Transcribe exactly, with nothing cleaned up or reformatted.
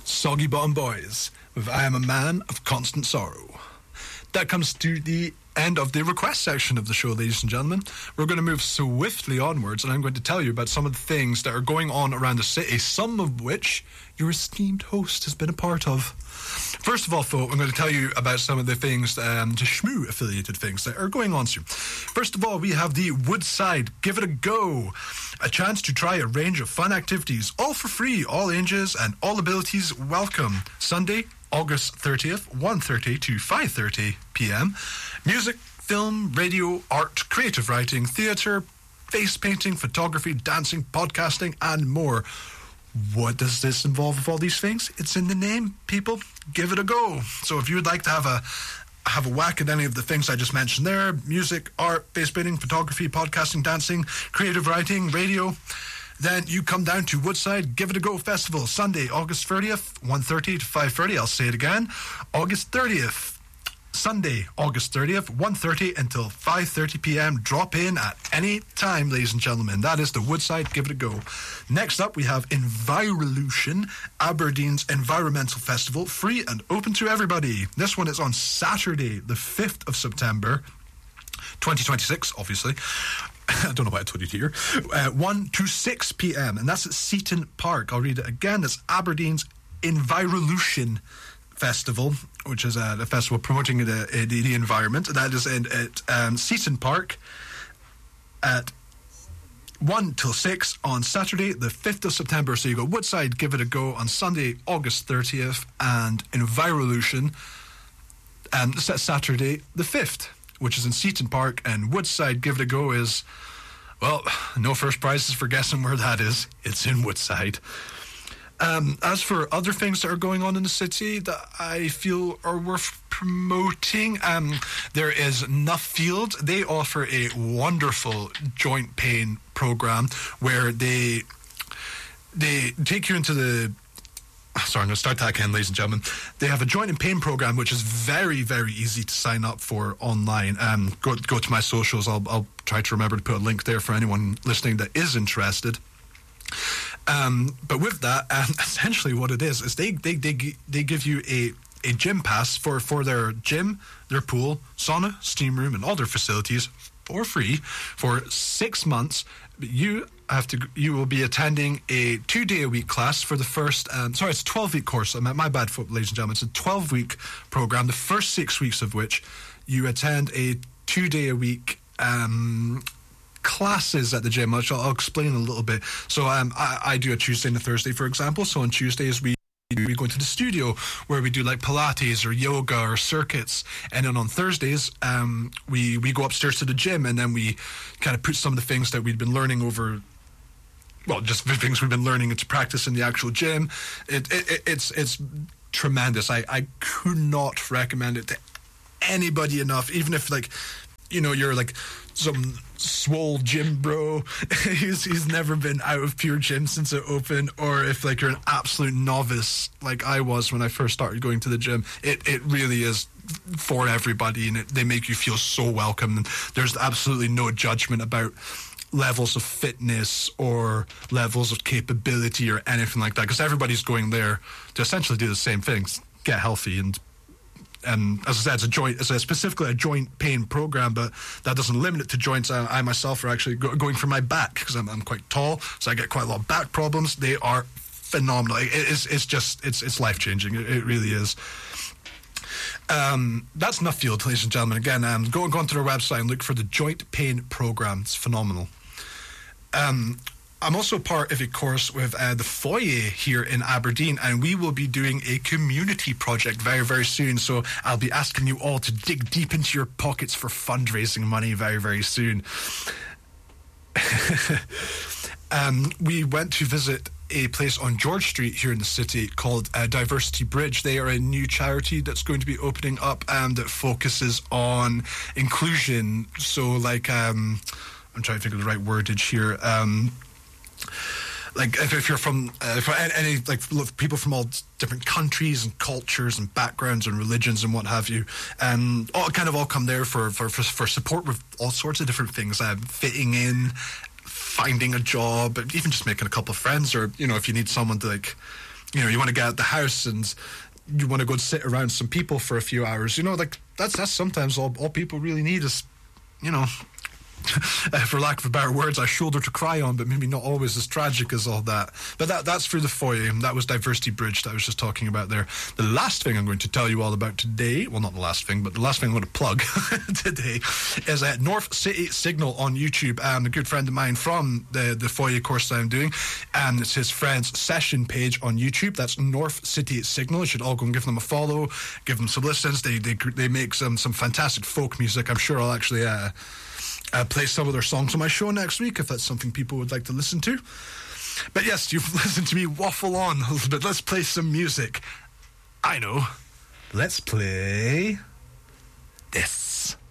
Soggy Bottom Boys with I Am a Man of Constant Sorrow. That comes to the end of the request section of the show, ladies and gentlemen. We're going to move swiftly onwards, and I'm going to tell you about some of the things that are going on around the city, some of which your esteemed host has been a part of. First of all, folk, I'm going to tell you about some of the things, um, the Shmoo affiliated things that are going on soon. First of all, we have the Woodside Give It a Go, a chance to try a range of fun activities, all for free, all ages and all abilities welcome. Sunday, August thirtieth, one thirty to five thirty p.m. Music, film, radio, art, creative writing, theatre, face painting, photography, dancing, podcasting, and more. What does this involve with all these things? It's in the name, people. Give it a go. So if you would like to have a have a whack at any of the things I just mentioned there, music, art, face painting, photography, podcasting, dancing, creative writing, radio, then you come down to Woodside Give It a Go Festival, Sunday, August thirtieth, one thirty to five thirty. I'll say it again. August thirtieth. Sunday, August thirtieth, one thirty until five thirty p.m. Drop in at any time, ladies and gentlemen. That is the Woodside Give It a Go. Next up, we have Envirolution, Aberdeen's environmental festival, free and open to everybody. This one is on Saturday, the fifth of September, twenty twenty-six, obviously. I don't know why I told you to hear. Uh, one to six p.m. and that's at Seaton Park. I'll read it again. That's Aberdeen's Envirolution Festival, which is a, a festival promoting the, uh, the, the environment. That is in, at um, Seaton Park at one till six on Saturday, the fifth of September. So you go Woodside Give It a Go on Sunday, August thirtieth, and Envirolution um, Saturday, the fifth, which is in Seaton Park. And Woodside Give It a Go is, well, no first prizes for guessing where that is. It's in Woodside. Um, as for other things that are going on in the city that I feel are worth promoting, um, there is Nuffield. They offer a wonderful joint pain program where they they take you into the... Sorry, I'm going to start that again, ladies and gentlemen. They have a joint and pain program which is very, very easy to sign up for online. Um, go go to my socials. I'll, I'll try to remember to put a link there for anyone listening that is interested. Um, but with that, um, essentially what it is is they they they, they give you a, a gym pass for, for their gym, their pool, sauna, steam room, and all their facilities for free for six months. You have to you will be attending a two day a week class for the first. Um, sorry, it's a twelve week course. My, my bad, ladies and gentlemen. It's a twelve week program. The first six weeks of which you attend a two day a week. Um, classes at the gym, which I'll, I'll explain a little bit. So um, I, I do a Tuesday and a Thursday, for example. So on Tuesdays we we go into the studio where we do like Pilates or yoga or circuits, and then on Thursdays um, we we go upstairs to the gym, and then we kind of put some of the things that we've been learning over. Well, just the things we've been learning into practice in the actual gym. It, it, it it's it's tremendous. I I could not recommend it to anybody enough, even if like you know you're like some swole gym bro he's, he's never been out of Pure Gym since it opened, or if like you're an absolute novice like I was when I first started going to the gym. It it really is for everybody, and it, they make you feel so welcome, and there's absolutely no judgment about levels of fitness or levels of capability or anything like that, because everybody's going there to essentially do the same things, get healthy. And And as I said, it's a joint, it's a specifically a joint pain program, but that doesn't limit it to joints. I, I myself are actually go, going for my back because I'm, I'm quite tall, so I get quite a lot of back problems. They are phenomenal. It, it's it's just it's it's life changing. It, it really is. Um, that's Nuffield, ladies and gentlemen. Again, um, go go onto their website and look for the joint pain program. It's phenomenal. Um. I'm also part of a course with uh, the Foyer here in Aberdeen, and we will be doing a community project very, very soon. So I'll be asking you all to dig deep into your pockets for fundraising money very, very soon. um, we went to visit a place on George Street here in the city called uh, Diversity Bridge. They are a new charity that's going to be opening up um, that focuses on inclusion. So like, um, I'm trying to think of the right wordage here. Um, Like if, if you're from uh, for any like people from all different countries and cultures and backgrounds and religions and what have you, um, all kind of all come there for for, for, for support with all sorts of different things, um, fitting in, finding a job, even just making a couple of friends, or you know if you need someone to like you know, you want to get out the house and you want to go and sit around some people for a few hours. You know, like that's that's sometimes all all people really need is, you know, uh, for lack of better words, a shoulder to cry on, but maybe not always as tragic as all that. But that that's for the foyer. That was Diversity Bridge that I was just talking about there. The last thing I'm going to tell you all about today, well, not the last thing, but the last thing I'm going to plug today is uh, North City Signal on YouTube. Um, a good friend of mine from the, the foyer course that I'm doing, and it's his friend's session page on YouTube. That's North City Signal. You should all go and give them a follow, give them some listens. They they, they make some, some fantastic folk music. I'm sure I'll actually... Uh, Uh, play some of their songs on my show next week if that's something people would like to listen to. But yes, you've listened to me waffle on a little bit. Let's play some music. I know. Let's play this.